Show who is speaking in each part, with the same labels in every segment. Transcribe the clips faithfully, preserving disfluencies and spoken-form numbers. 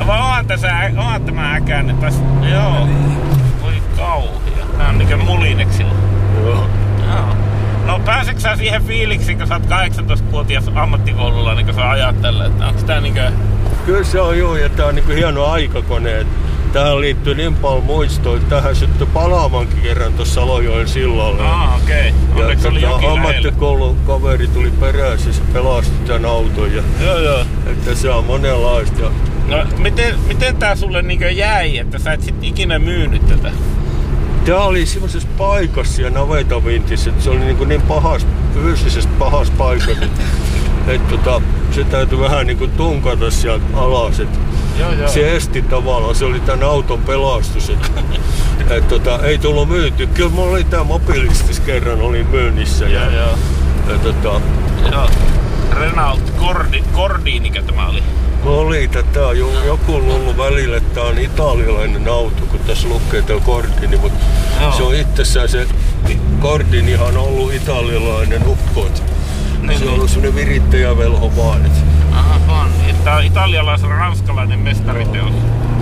Speaker 1: Vai onhan tässä, onhan tämä äkäinen tässä, joo. Voi kauhia. Nää on niinkö mulineksilla.
Speaker 2: Joo.
Speaker 1: Joo. No pääsetkö sä siihen fiiliksiin, kun sä oot kahdeksantoistavuotias ammattikoululla, niin kun sä ajat tällä, että onko tää niinkö...
Speaker 2: Kyllä se on joo, ja tää on niinku hieno aikakone. Tähän liittyy niin paljon muistoja. Tähän syttyi palaavankin kerran tuossa Salojoen sillalla.
Speaker 1: Ah, okei. Okay. Onneksi oli jokin
Speaker 2: ammattikoulun kaveri tuli perässä ja se pelasti tämän auton. Ja
Speaker 1: joo, joo.
Speaker 2: Että se on monenlaista.
Speaker 1: No, miten, miten tää sulle niinkö jäi, että sä et sit ikinä myynyt tätä?
Speaker 2: Tää oli semmoisessa paikassa ja navetavintissä, että se oli niin, niin pahas, fyysisesti pahas paikassa, että et, tota, se täytyi vähän niin kuin tunkata sieltä alas. Et
Speaker 1: joo, joo.
Speaker 2: Se esti tavallaan, se oli tämän auton pelastus. Et, et, tota, ei tullut myyty. Kyllä mulla oli tää mobiilistis kerran, oli myynnissä. Ja,
Speaker 1: joo, joo.
Speaker 2: Ja, tota,
Speaker 1: joo. Renault Cordi, Cordiinikä tämä oli?
Speaker 2: Oli tätä on joku luullut välillä, että tää on italialainen auto, kun tässä lukee tää Cordini, mutta joo. Se on itsessään se Cordinihan on ollut italialainen ukko. Niin, se on ollut semmonen virittäjävelho vaan. Et.
Speaker 1: Aha, vaan. Tää on italialais-ranskalainen mestariteos.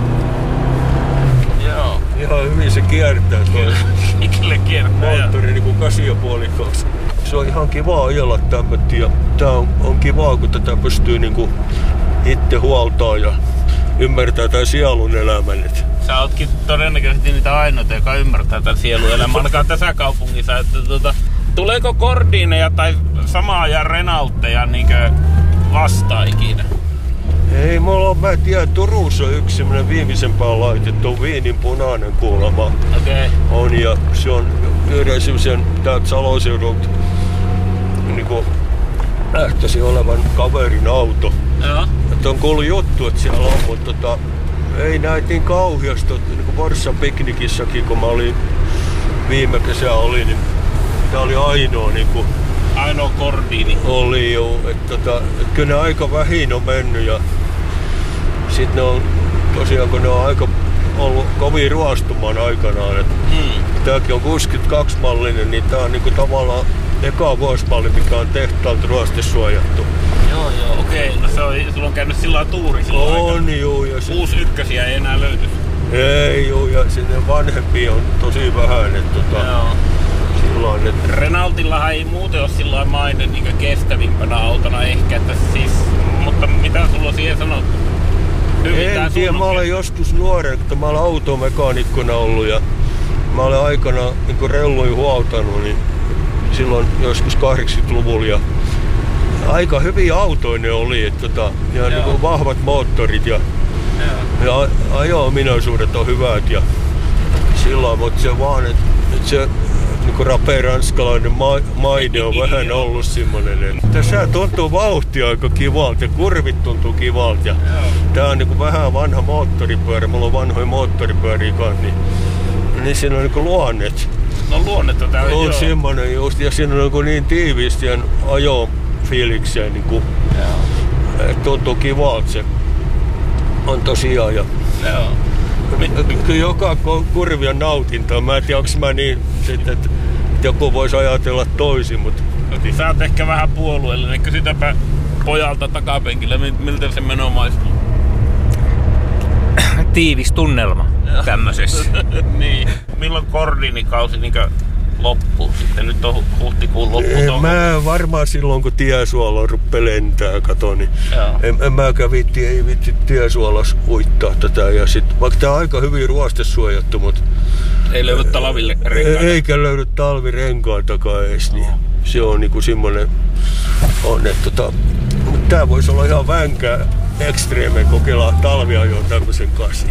Speaker 1: Joo.
Speaker 2: Ihan hyvin se kiertää toi.
Speaker 1: Ikille kiertää.
Speaker 2: Moottori niinku kasi ja puoli kaksi. Se on ihan kivaa ajella tämmöt ja tää on, on kivaa, kun tätä pystyy niinku itse huoltaa ja ymmärtää tämän sielun elämän.
Speaker 1: Sä ootkin todennäköisesti niitä ainoita, joka ymmärtää tämän sielun elämän, ainakaan tässä kaupungissa. Että, tuota, tuleeko Cordineja tai samaa ajan Renaultteja niinkö vastaan ikinä?
Speaker 2: Ei, mulla on, mä en tiedä, Turussa on yksi semmonen viimeisempää laitettu, Viinin punainen kuulemma.
Speaker 1: Okei. Okay.
Speaker 2: On ja se on yhden semmosen täältä Saloseudulta niinku lähtöisin olevan kaverin auto.
Speaker 1: Joo.
Speaker 2: Että on kuullut juttu, että siellä on, mutta tota, ei näitä niin kauhiasta. Niin kuin Forssan piknikissäkin, kun mä olin viime kesä oli, niin tää oli ainoa niinku...
Speaker 1: Ainoa Cordini.
Speaker 2: Oli joo. Että tota, et kyllä ne aika vähin on mennyt ja sit ne on tosiaan, kun ne on aika ollut kovin ruostumaan aikanaan. Et hmm. Tääkin on kuusikymmentäkaksi mallinen, niin tää on niinku tavallaan eka vuosimalli, mikä on tehtaalta ruostesuojattu.
Speaker 1: Joo, joo, okei. No se on, sulla on käynyt sillä tuuri silloin
Speaker 2: on,
Speaker 1: aikana.
Speaker 2: Juu, ja se...
Speaker 1: Uusi ykkösiä ei enää löyty.
Speaker 2: Ei, juu, ja sinne vanhempi on tosi vähän, että tota...
Speaker 1: Joo.
Speaker 2: Silloin, et...
Speaker 1: Renaultillahan ei muuten ole sillä maine niin kestävimpänä autona ehkä, että siis... Mutta mitä sulla siihen sanot?
Speaker 2: En tiedä, mä olen joskus nuoren, kun mä olen automekanikkona ollut ja mä olen aikana niin relluin huoltanut, niin silloin joskus kahdeksankymmentäluvulla ja aika hyviä autoja ne oli, että tota, ja niin kuin vahvat moottorit ja, ja ajo-ominaisuudet on hyvät ja silloin, mutta se vaan, että et se niin rapea ranskalainen ma- maine on vähän ollut semmoinen. Tässä tuntuu vauhtia aika kivalta ja kurvit tuntuu kivalta. Ja tää on niin vähän vanha moottoripyörä, mulla on vanhoja moottoripyöriä kanssa, niin, niin siinä on niin luonnet.
Speaker 1: No luonnet on täällä,
Speaker 2: on semmoinen just, ja siinä on niin, niin tiiviisti ja ajofiiliksiä, niin kuin, tuntuu kivalta se on tosiaan. Ja, joo. Kyllä joka kurvi on nautintaa. Mä en tiedä, onko mä niin, että joku voisi ajatella toisin, mutta...
Speaker 1: No, sä oot ehkä vähän puolueellinen. Kysytäpä pojalta takapenkillä, miltä se meno maistuu?
Speaker 3: Tiivis tunnelma tämmöisessä.
Speaker 1: Niin. Milloin Cordini-kausi niinkö loppuu sitten? Nyt on huhtikuun loppu.
Speaker 2: Mä varmaan silloin, kun tiesuola ruppee lentää, kato, niin en, en mäkään viitti, ei viitti tiesuolas uittaa tätä. Ja sit, vaikka tää on aika hyvin ruostesuojattu, mutta...
Speaker 1: Ei löydy talvirenkaita.
Speaker 2: Eikä löydy talvirenkaitakaan edes, niin se on niinku semmonen... On, että tota... Mut tää voisi olla ihan vänkää ekstreemeen kokeilla talviajoa tämmösen kanssa.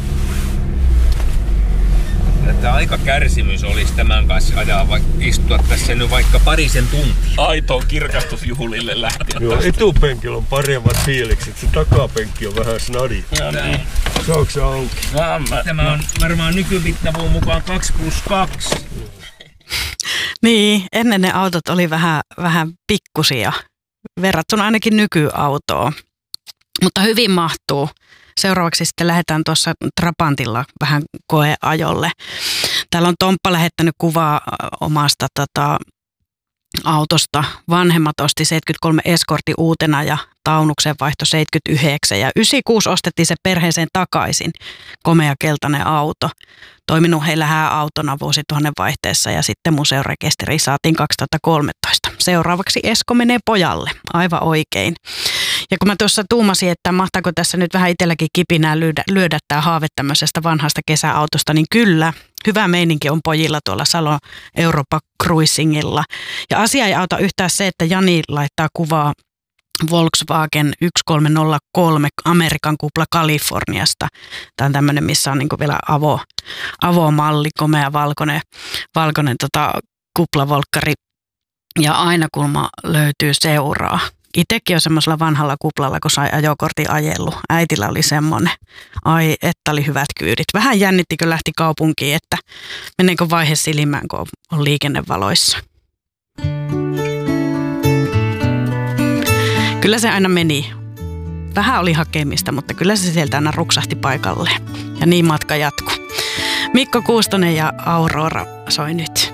Speaker 3: Että aika kärsimys olisi tämän kanssa ajaa, vaikka istua tässä nyt vaikka parisen tuntia.
Speaker 1: Aitoon kirkastusjuhlille lähtien.
Speaker 2: Joo, etupenkillä on paremmat fiilikset, se takapenkki on vähän snadi.
Speaker 1: Ja niin.
Speaker 2: Saanko se auki?
Speaker 1: Ja, mä,
Speaker 3: Tämä on varmaan nykymittavuun mukaan kaksi plus kaksi.
Speaker 4: Niin, ennen ne autot oli vähän, vähän pikkusia, verrattuna ainakin nykyautoon. Mutta hyvin mahtuu. Seuraavaksi sitten lähdetään tuossa Trabantilla vähän koeajolle. Täällä on Tomppa lähettänyt kuvaa omasta tota, autosta. Vanhemmat osti seitsemänkymmentäkolme Escortin uutena ja Taunuksen vaihto seitsemänkymmentäyhdeksän ja yhdeksänkymmentäkuusi ostettiin se perheeseen takaisin. Komea keltainen auto. Toiminut heillä hääautona vuosituhannen vaihteessa ja sitten museorekisteriin saatiin kaksituhattakolmetoista. Seuraavaksi Esko menee pojalle. Aivan oikein. Ja kun mä tuossa tuumasin, että mahtaako tässä nyt vähän itselläkin kipinää lyödä, lyödä tämä haave tämmöisestä vanhasta kesäautosta, niin kyllä. Hyvä meininki on pojilla tuolla Salon Europa Cruisingilla. Ja asia ei auta yhtään se, että Jani laittaa kuvaa Volkswagen yksi kolme nolla kolme Amerikan kupla Kaliforniasta. Tämä on tämmöinen, missä on niinku vielä avo, avomalli, komea valkoinen, valkoinen tota, kuplavolkkari. Ja aina kulma löytyy seuraa. Itsekin on semmoisella vanhalla kuplalla, kun sai ajokortin ajellut. Äitillä oli semmoinen. Ai, että oli hyvät kyydit. Vähän jännitti, kun lähti kaupunkiin, että meneekö vaihe silmään, kun on liikennevaloissa. Kyllä se aina meni. Vähän oli hakemista, mutta kyllä se sieltä aina ruksahti paikalle. Ja niin matka jatkuu. Mikko Kuustonen ja Aurora soi nyt.